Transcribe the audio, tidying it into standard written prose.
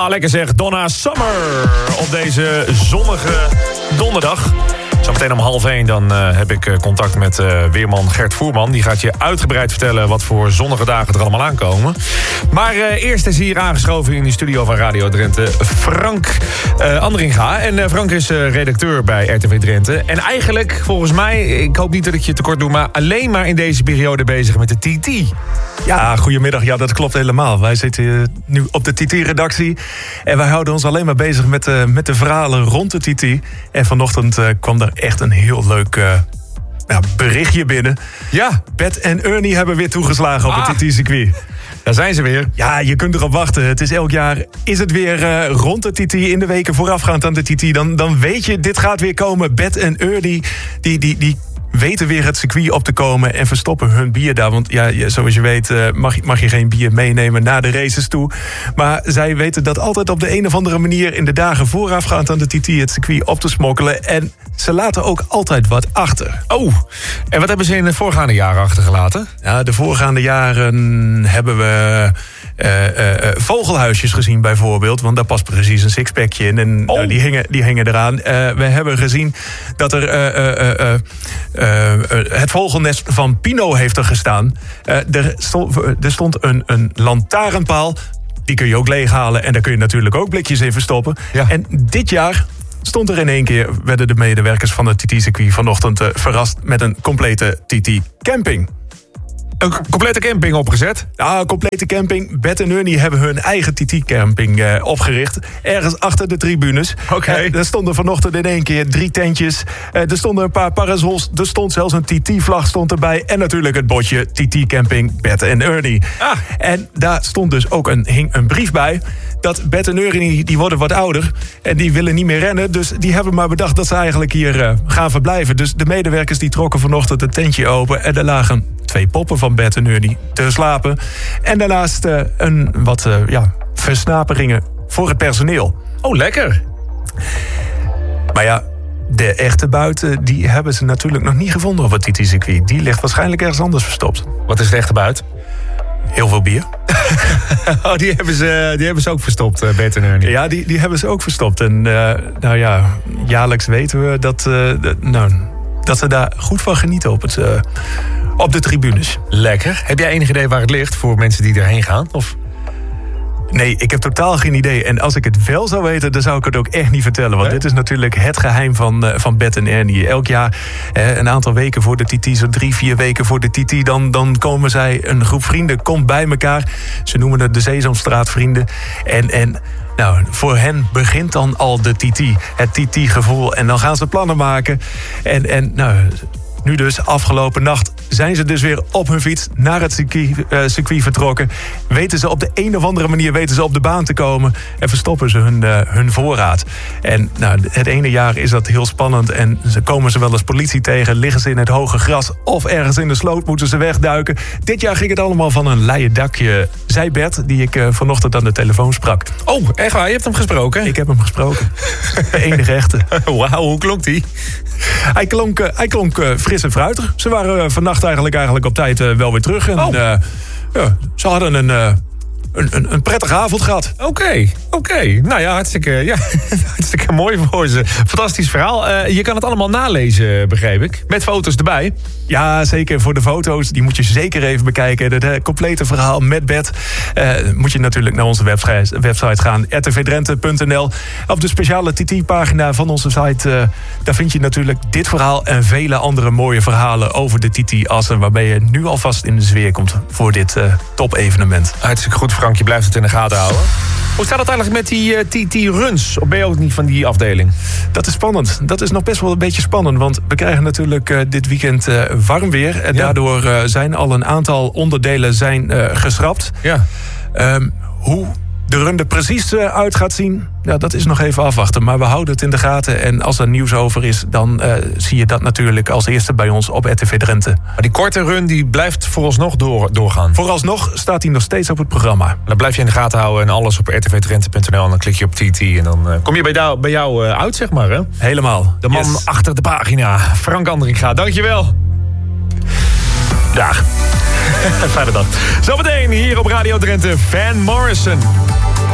Ja, lekker zeg. Donna Summer op deze zonnige donderdag. Zometeen om 12:30 dan heb ik contact met weerman Gert Voerman. Die gaat je uitgebreid vertellen wat voor zonnige dagen er allemaal aankomen. Maar eerst is hier aangeschoven in de studio van Radio Drenthe Frank Andringa. En Frank is redacteur bij RTV Drenthe. En eigenlijk, volgens mij, ik hoop niet dat ik je tekort doe, maar alleen maar in deze periode bezig met de TT. Ja, goedemiddag. Ja, dat klopt helemaal. Wij zitten nu op de TT-redactie. En wij houden ons alleen maar bezig met de verhalen rond de TT. En vanochtend kwam er echt een heel leuk berichtje binnen. Ja. Beth en Ernie hebben weer toegeslagen op het TT-circuit. Daar zijn ze weer. Ja, je kunt erop wachten. Het is elk jaar, is het weer rond de TT, in de weken voorafgaand aan de TT. Dan weet je, dit gaat weer komen. Beth en Ernie, die weten weer het circuit op te komen en verstoppen hun bier daar. Want ja, zoals je weet mag je geen bier meenemen naar de races toe. Maar zij weten dat altijd op de een of andere manier in de dagen voorafgaand aan de TT het circuit op te smokkelen. En ze laten ook altijd wat achter. Oh, en wat hebben ze in de voorgaande jaren achtergelaten? Ja, de voorgaande jaren hebben we vogelhuisjes gezien bijvoorbeeld. Want daar past precies een sixpackje in. En die hingen eraan. We hebben gezien dat er het vogelnest van Pino heeft er gestaan. Er stond een lantaarnpaal. Die kun je ook leeghalen. En daar kun je natuurlijk ook blikjes in verstoppen. Ja. En dit jaar stond er in één keer, werden de medewerkers van het TT-circuit vanochtend verrast met een complete TT-camping. Een complete camping opgezet? Ja, een complete camping. Beth en Ernie hebben hun eigen TT-camping opgericht. Ergens achter de tribunes. Oké. Er stonden vanochtend in één keer 3 tentjes. Er stonden een paar parasols. Er stond zelfs een TT-vlag stond erbij. En natuurlijk het bordje TT-camping Beth en Ernie. En daar stond dus ook hing een brief bij. Dat Beth en Ernie, die worden wat ouder. En die willen niet meer rennen. Dus die hebben maar bedacht dat ze eigenlijk hier gaan verblijven. Dus de medewerkers die trokken vanochtend het tentje open. En er lagen 2 poppen van Beth en Ernie te slapen. En daarnaast wat versnaperingen voor het personeel. Oh, lekker. Maar ja, de echte buiten, die hebben ze natuurlijk nog niet gevonden op het TT-circuit. Die ligt waarschijnlijk ergens anders verstopt. Wat is de echte buit? Heel veel bier. Die hebben ze ook verstopt, Beth en Ernie. Ja, die hebben ze ook verstopt. En jaarlijks weten we dat ze daar goed van genieten op de tribunes. Lekker. Heb jij enig idee waar het ligt voor mensen die erheen gaan? Of? Nee, ik heb totaal geen idee. En als ik het wel zou weten, dan zou ik het ook echt niet vertellen. Want dit is natuurlijk het geheim van Beth en Ernie. Elk jaar, een aantal weken voor de TT, zo 3-4 weken voor de TT... dan komen zij, een groep vrienden komt bij elkaar. Ze noemen het de Sesamstraatvrienden. En voor hen begint dan al de TT. Het TT-gevoel. En dan gaan ze plannen maken. En nu dus, afgelopen nacht, zijn ze dus weer op hun fiets naar het circuit vertrokken. Weten ze op de een of andere manier op de baan te komen en verstoppen ze hun voorraad. En het ene jaar is dat heel spannend en komen ze wel eens politie tegen, liggen ze in het hoge gras of ergens in de sloot moeten ze wegduiken. Dit jaar ging het allemaal van een leien dakje, zei Bert, die ik vanochtend aan de telefoon sprak. Oh, echt waar? Je hebt hem gesproken? Ik heb hem gesproken. De enige echte. Wauw, hoe klonk die? Hij klonk fris en fruitig. Ze waren vannacht eigenlijk op tijd wel weer terug. En ze hadden een prettige avond gehad. Oké. Nou ja, hartstikke mooi voor ze. Fantastisch verhaal. Je kan het allemaal nalezen, begreep ik. Met foto's erbij. Ja, zeker. Voor de foto's, die moet je zeker even bekijken. Het complete verhaal met Beth moet je natuurlijk naar onze website gaan. rtvdrenthe.nl. Op de speciale TT-pagina van onze site, daar vind je natuurlijk dit verhaal en vele andere mooie verhalen over de TT-assen, waarbij je nu alvast in de sfeer komt voor dit top-evenement. Hartstikke goed, Frank. Je blijft het in de gaten houden. Hoe staat het eigenlijk met die TT-runs? Of ben je ook niet van die afdeling? Dat is spannend. Dat is nog best wel een beetje spannend. Want we krijgen natuurlijk dit weekend warm weer. En daardoor zijn al een aantal onderdelen geschrapt. Ja. Hoe de run er precies uit gaat zien, dat is nog even afwachten. Maar we houden het in de gaten. En als er nieuws over is, dan zie je dat natuurlijk als eerste bij ons op RTV Drenthe. Maar die korte run die blijft vooralsnog doorgaan? Vooralsnog staat hij nog steeds op het programma. Dan blijf je in de gaten houden en alles op rtvdrenthe.nl. En dan klik je op TT en dan kom je bij jou uit, zeg maar. Hè? Helemaal. De man achter de pagina, Frank Andringa. Dankjewel. Dag. Fijne dag. Zometeen hier op Radio Drenthe, Van Morrison.